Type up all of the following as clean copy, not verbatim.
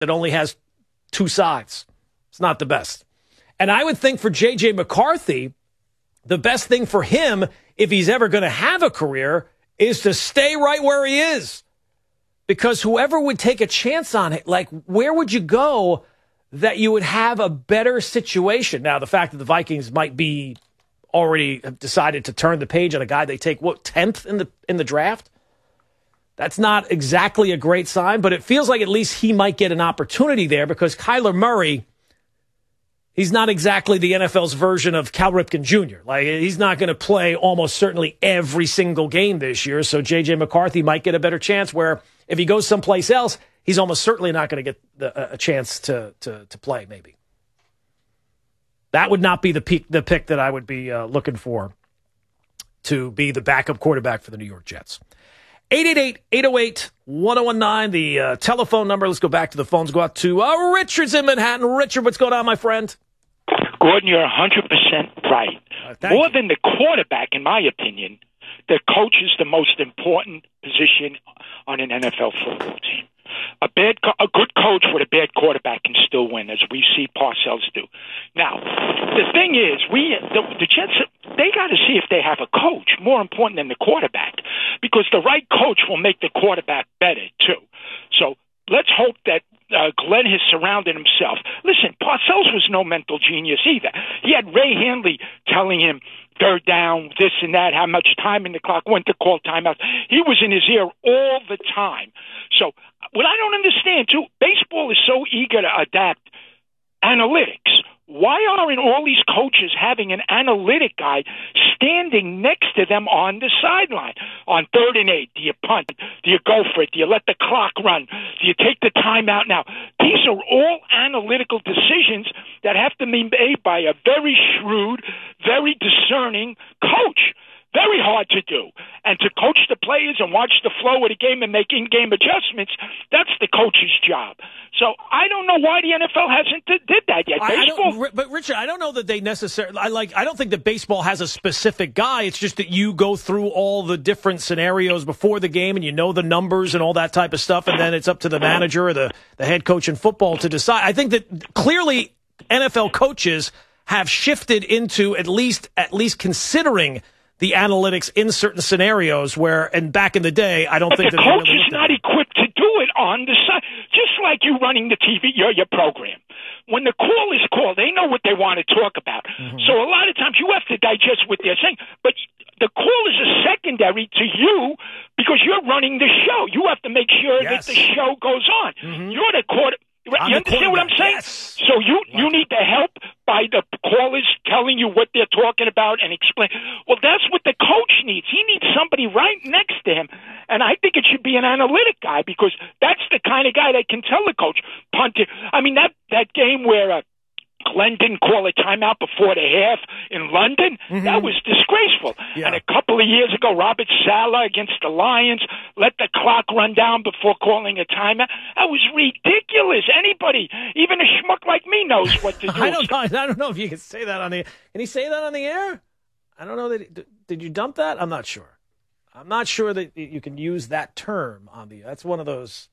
that only has two sides. It's not the best. And I would think for J.J. McCarthy, the best thing for him, if he's ever going to have a career, is to stay right where he is. Because whoever would take a chance on it, like, where would you go that you would have a better situation? Now, the fact that the Vikings might be already have decided to turn the page on a guy they take, 10th in the draft? That's not exactly a great sign, but it feels like at least he might get an opportunity there because Kyler Murray, he's not exactly the NFL's version of Cal Ripken Jr. Like, he's not going to play almost certainly every single game this year, so J.J. McCarthy might get a better chance where if he goes someplace else, he's almost certainly not going to get a chance to play, maybe. That would not be the pick that I would be looking for to be the backup quarterback for the New York Jets. 888-808-1019, the telephone number. Let's go back to the phones. Go out to Richard's in Manhattan. Richard, what's going on, my friend? Gordon, you're 100% right. More than the quarterback, in my opinion, the coach is the most important position on an NFL football team. A good coach with a bad quarterback can still win, as we see Parcells do. Now, the thing is, the Jets, they got to see if they have a coach more important than the quarterback, because the right coach will make the quarterback better too. So let's hope that Glenn has surrounded himself. Listen, Parcells was no mental genius either. He had Ray Handley telling him third down, this and that, how much time in the clock, when to call timeouts. He was in his ear all the time. So what I don't understand, too, baseball is so eager to adapt analytics. Why aren't all these coaches having an analytic guy standing next to them on the sideline? On 3rd and 8, do you punt? Do you go for it? Do you let the clock run? Do you take the timeout now? These are all analytical decisions that have to be made by a very shrewd, very discerning coach. Very hard to do. And to coach the players and watch the flow of the game and make in-game adjustments, that's the coach's job. So I don't know why the NFL hasn't did that yet. But Richard, I don't know that they necessarily. I don't think that baseball has a specific guy. It's just that you go through all the different scenarios before the game and you know the numbers and all that type of stuff, and then it's up to the manager or the head coach in football to decide. I think that clearly NFL coaches have shifted into at least considering the analytics in certain scenarios where, and back in the day, I don't think the coach is not equipped to do it on the side. Just like you running the TV, your program. When the call is called, they know what they want to talk about. Mm-hmm. So a lot of times you have to digest what they're saying. But the call is a secondary to you because you're running the show. You have to make sure that the show goes on. Mm-hmm. You're the quarter. You understand what I'm saying? Yes. So you need the help by the callers telling you what they're talking about and explain. Well, that's what the coach needs. He needs somebody right next to him. And I think it should be an analytic guy because that's the kind of guy that can tell the coach, punt it. I mean, that game where Glenn didn't call a timeout before the half in London, that was disgraceful. Yeah. And a couple of years ago, Robert Saleh against the Lions let the clock run down before calling a timeout. That was ridiculous. Anybody, even a schmuck like me, knows what to do. I don't know if you can say that on the. Can he say that on the air? I don't know that. Did you dump that? I'm not sure. I'm not sure that you can use that term on the. That's one of those.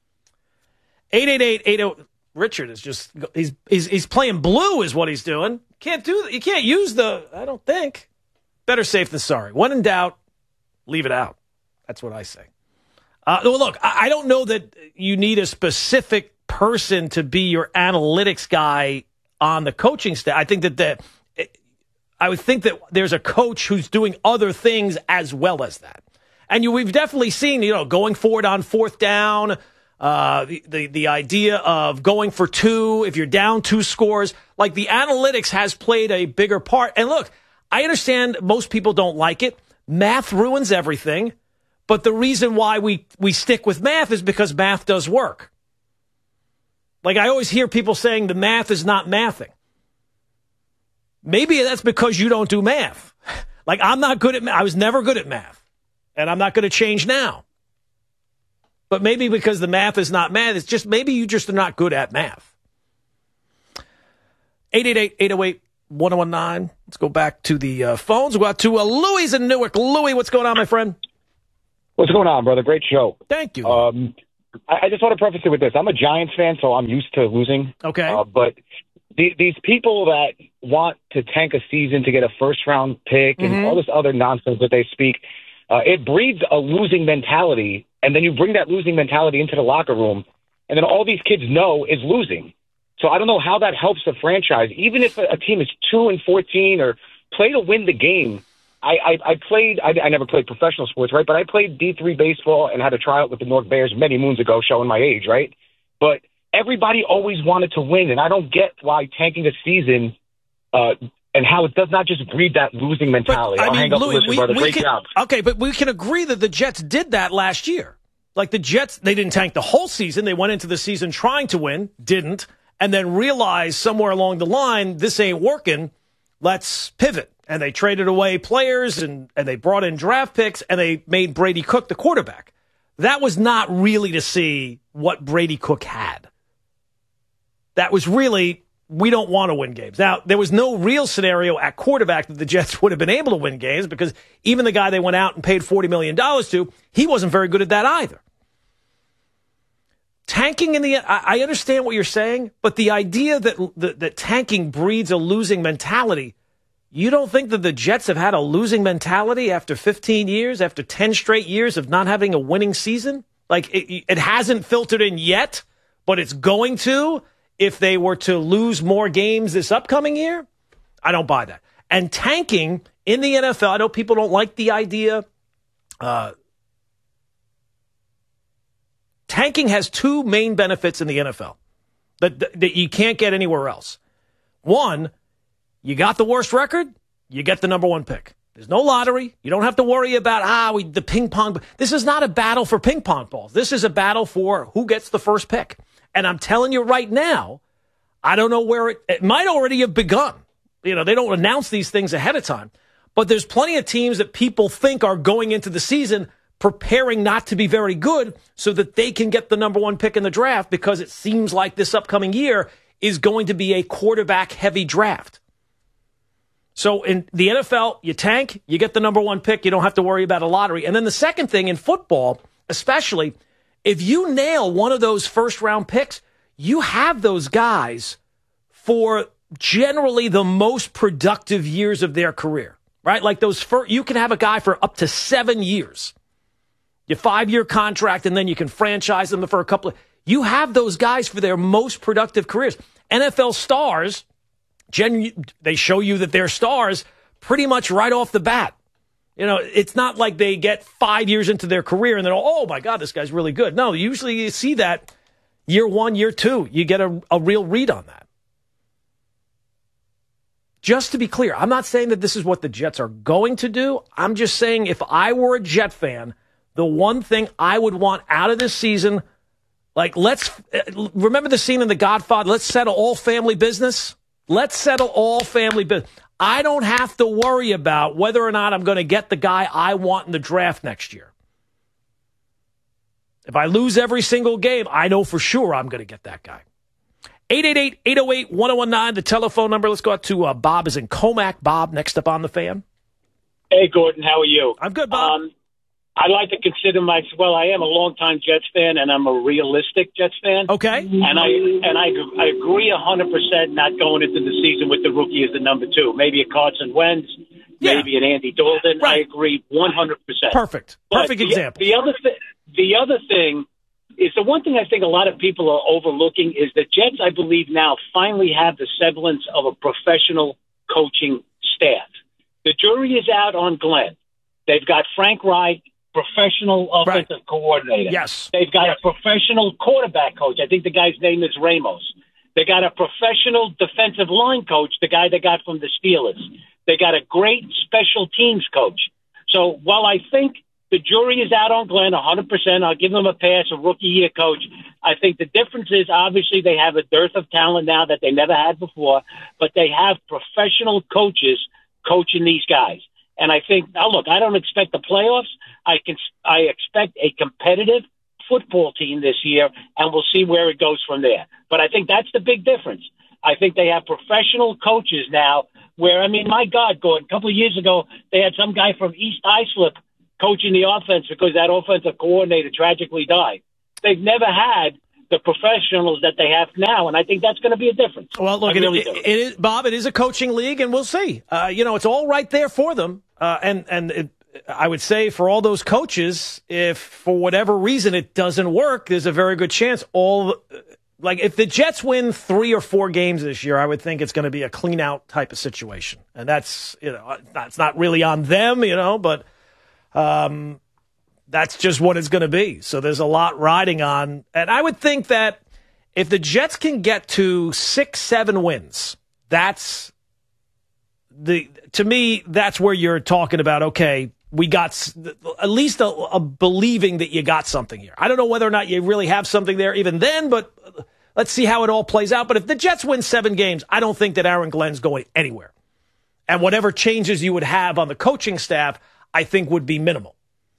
888-80. Richard is just he's playing blue is what he's doing. Can't do that. You can't use the. I don't think. Better safe than sorry. When in doubt, leave it out. That's what I say. Well, look, I don't know that you need a specific person to be your analytics guy on the coaching staff. I think I would think that there's a coach who's doing other things as well as that. And we've definitely seen, going forward on 4th down. The idea of going for 2 if you're down 2 scores, like the analytics has played a bigger part. And look, I understand most people don't like it. Math ruins everything. But the reason why we stick with math is because math does work. Like I always hear people saying the math is not mathing. Maybe that's because you don't do math. Like I'm not good at math. I was never good at math. And I'm not going to change now. But maybe because the math is not math, it's just maybe you just are not good at math. 888-808-1019. Let's go back to the phones. We'll go out to Louis in Newark. Louis, what's going on, my friend? What's going on, brother? Great show. Thank you. I just want to preface it with this. I'm a Giants fan, so I'm used to losing. Okay. But these people that want to tank a season to get a first-round pick and all this other nonsense that they speak, it breeds a losing mentality, and then you bring that losing mentality into the locker room, and then all these kids know is losing. So I don't know how that helps the franchise. Even if a team is 2-14 or play to win the game. I never played professional sports, right? But I played D3 baseball and had a tryout with the Newark Bears many moons ago, showing my age, right? But everybody always wanted to win, and I don't get why tanking a season and how it does not just breed that losing mentality. But, hang up Louis, listen, brother. Great job. Okay, but we can agree that the Jets did that last year. Like the Jets, they didn't tank the whole season. They went into the season trying to win, didn't, and then realized somewhere along the line, this ain't working. Let's pivot. And they traded away players, and they brought in draft picks, and they made Brady Cook the quarterback. That was not really to see what Brady Cook had. That was really, we don't want to win games. Now, there was no real scenario at quarterback that the Jets would have been able to win games because even the guy they went out and paid $40 million to, he wasn't very good at that either. Tanking I understand what you're saying, but the idea that tanking breeds a losing mentality, you don't think that the Jets have had a losing mentality after 15 years, after 10 straight years of not having a winning season? Like, it hasn't filtered in yet, but it's going to if they were to lose more games this upcoming year? I don't buy that. And tanking in the NFL, I know people don't like the idea. Tanking has two main benefits in the NFL that you can't get anywhere else. One, you got the worst record, you get the number one pick. There's no lottery. You don't have to worry about the ping pong. This is not a battle for ping pong balls. This is a battle for who gets the first pick. And I'm telling you right now, I don't know where it might already have begun. You know, they don't announce these things ahead of time. But there's plenty of teams that people think are going into the season preparing not to be very good so that they can get the number one pick in the draft because it seems like this upcoming year is going to be a quarterback-heavy draft. So in the NFL, you tank, you get the number one pick, you don't have to worry about a lottery. And then the second thing in football, especially, if you nail one of those first-round picks, you have those guys for generally the most productive years of their career, right? Like you can have a guy for up to 7 years. Your 5-year contract, and then you can franchise them for a couple of. You have those guys for their most productive careers. NFL stars, they show you that they're stars pretty much right off the bat. You know, it's not like they get 5 years into their career and then, oh my God, this guy's really good. No, usually you see that year 1, year 2. You get a real read on that. Just to be clear, I'm not saying that this is what the Jets are going to do. I'm just saying if I were a Jet fan, the one thing I would want out of this season, like let's remember the scene in The Godfather, let's settle all family business. Let's settle all family business. I don't have to worry about whether or not I'm going to get the guy I want in the draft next year. If I lose every single game, I know for sure I'm going to get that guy. 888-808-1019, the telephone number. Let's go out to Bob is in Comac. Bob, next up on the Fan. Hey, Gordon, how are you? I'm good, Bob. I like to consider I am a longtime Jets fan, and I'm a realistic Jets fan. Okay. And I agree 100% not going into the season with the rookie as the number 2. Maybe a Carson Wentz, maybe an Andy Dalton. Right. I agree 100%. Perfect example. The other thing is the one thing I think a lot of people are overlooking is the Jets, I believe now, finally have the semblance of a professional coaching staff. The jury is out on Glenn. They've got Frank Reich, professional offensive coordinator. Yes. They've got a professional quarterback coach. I think the guy's name is Ramos. They got a professional defensive line coach, the guy they got from the Steelers. They got a great special teams coach. So while I think the jury is out on Glenn 100%, I'll give them a pass, a rookie year coach. I think the difference is obviously they have a dearth of talent now that they never had before, but they have professional coaches coaching these guys. And I think, now look, I don't expect the playoffs. I expect a competitive football team this year, and we'll see where it goes from there. But I think that's the big difference. I think they have professional coaches now where, I mean, my God, Gordon, a couple of years ago, they had some guy from East Islip coaching the offense because that offensive coordinator tragically died. they've never had the professionals that they have now, and I think that's going to be a difference. Well, look, it is, Bob, it is a coaching league, and we'll see. It's all right there for them. I would say for all those coaches, if for whatever reason it doesn't work, there's a very good chance if the Jets win 3 or 4 games this year, I would think it's going to be a clean out type of situation. And that's, it's not really on them, but that's just what it's going to be. So there's a lot riding on. And I would think that if the Jets can get to 6-7 wins, to me, that's where you're talking about, okay, we got at least a believing that you got something here. I don't know whether or not you really have something there even then, but let's see how it all plays out. But if the Jets win 7 games, I don't think that Aaron Glenn's going anywhere. And whatever changes you would have on the coaching staff, I think would be minimal.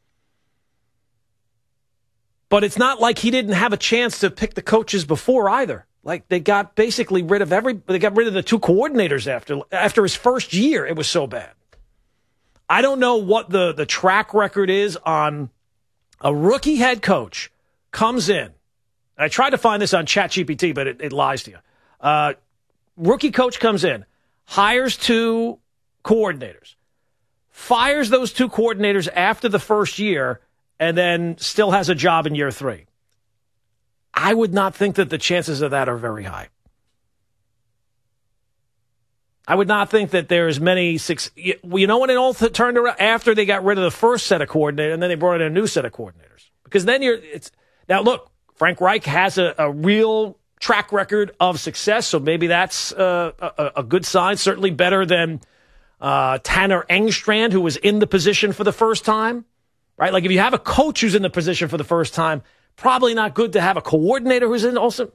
But it's not like he didn't have a chance to pick the coaches before either. Like they got basically rid of they got rid of the 2 coordinators after his first year. It was so bad. I don't know what the track record is on a rookie head coach comes in. I tried to find this on ChatGPT, but it lies to you. Rookie coach comes in, hires 2 coordinators, fires those 2 coordinators after the first year, and then still has a job in year 3. I would not think that the chances of that are very high. I would not think that there's many when it all turned around after they got rid of the first set of coordinators and then they brought in a new set of coordinators. Because then now look, Frank Reich has a real track record of success, so maybe that's a good sign. Certainly better than Tanner Engstrand, who was in the position for the first time. Right? Like if you have a coach who's in the position for the first time, probably not good to have a coordinator who's in also.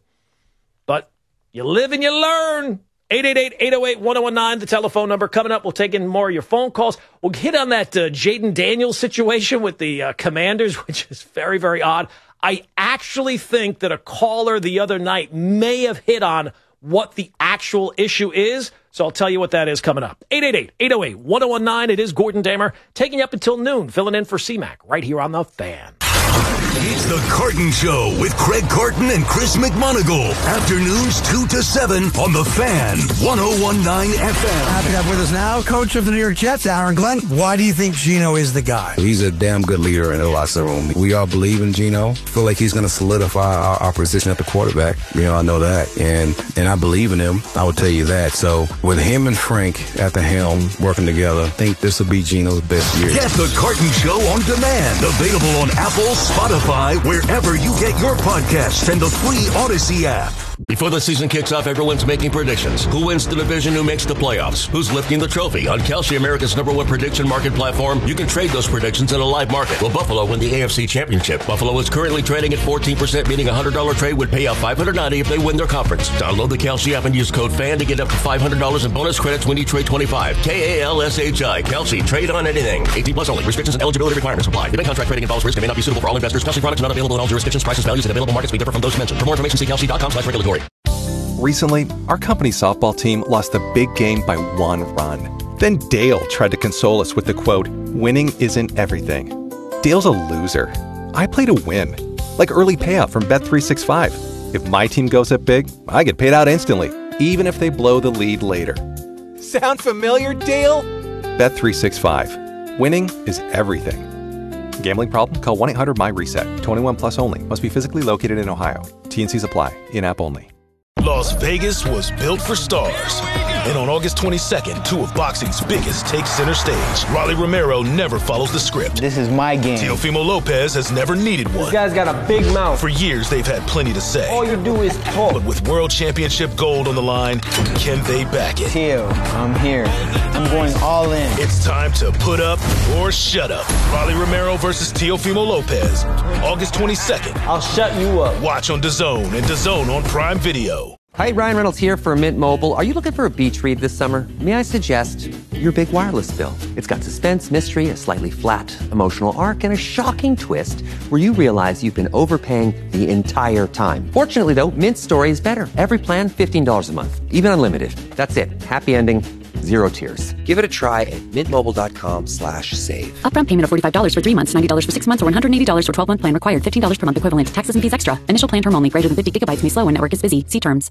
But you live and you learn. 888-808-1019, the telephone number. Coming up, we'll take in more of your phone calls. We'll hit on that Jaden Daniels situation with the Commanders, which is very, very odd. I actually think that a caller the other night may have hit on what the actual issue is. So I'll tell you what that is coming up. 888-808-1019. It is Gordon Damer taking you up until noon, filling in for C-Mac right here on The Fan. It's The Carton Show with Craig Carton and Chris McMonagle. Afternoons 2 to 7 on The Fan, 101.9 FM. Happy to have with us now, coach of the New York Jets, Aaron Glenn. Why do you think Geno is the guy? He's a damn good leader in the locker room. We all believe in Geno. Feel like he's going to solidify our position at the quarterback. I know that. And I believe in him. I will tell you that. So with him and Frank at the helm working together, I think this will be Geno's best year. Get The Carton Show on demand. Available on Apple, Spotify, wherever you get your podcasts, and the free Odyssey app. Before the season kicks off, everyone's making predictions. Who wins the division? Who makes the playoffs? Who's lifting the trophy? On Kalshi, America's #1 prediction market platform, you can trade those predictions in a live market. Will Buffalo win the AFC Championship? Buffalo is currently trading at 14%, meaning a $100 trade would pay out $590 if they win their conference. Download the Kalshi app and use code FAN to get up to $500 in bonus credits when you trade 25. KALSHI. Kalshi. Trade on anything. 18 plus only. Restrictions and eligibility requirements apply. The bank contract trading involves risk and may not be suitable for all investors. Kalshi products are not available in all jurisdictions. Prices, values, and available markets may differ from those mentioned. For more information, see Kalshi.com/regulatory. Recently, our company softball team lost a big game by 1 run. Then Dale tried to console us with the quote, "Winning isn't everything." Dale's a loser. I play to win. Like early payout from Bet365. If my team goes up big, I get paid out instantly, even if they blow the lead later. Sound familiar, Dale? Bet365. Winning is everything. Gambling problem? Call 1-800-MY-RESET. 21 plus only. Must be physically located in Ohio. T&Cs apply. In-app only. Las Vegas was built for stars. And on August 22nd, 2 of boxing's biggest take center stage. Rolly Romero never follows the script. This is my game. Teofimo Lopez has never needed one. This guy's got a big mouth. For years, they've had plenty to say. All you do is talk. But with World Championship gold on the line, can they back it? Teo, I'm here. I'm going all in. It's time to put up or shut up. Rolly Romero versus Teofimo Lopez. August 22nd. I'll shut you up. Watch on DAZN and DAZN on Prime Video. Hi, Ryan Reynolds here for Mint Mobile. Are you looking for a beach read this summer? May I suggest your big wireless bill? It's got suspense, mystery, a slightly flat emotional arc, and a shocking twist where you realize you've been overpaying the entire time. Fortunately, though, Mint's story is better. Every plan, $15 a month, even unlimited. That's it. Happy ending. 0 tiers. Give it a try at mintmobile.com/save. Upfront payment of $45 for 3 months, $90 for 6 months, or $180 for 12-month plan required. $15 per month equivalent. Taxes and fees extra. Initial plan term only. Greater than 50 gigabytes may slow when network is busy. See terms.